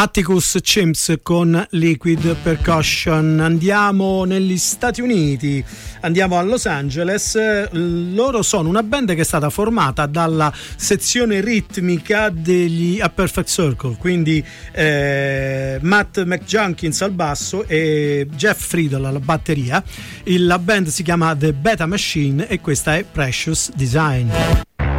Atticus Chimps con Liquid Percussion. Andiamo negli Stati Uniti, andiamo a Los Angeles. Loro sono una band che è stata formata dalla sezione ritmica degli A Perfect Circle, quindi Matt McJunkins al basso e Jeff Friedel alla batteria. La band si chiama The Beta Machine e questa è Precious Design.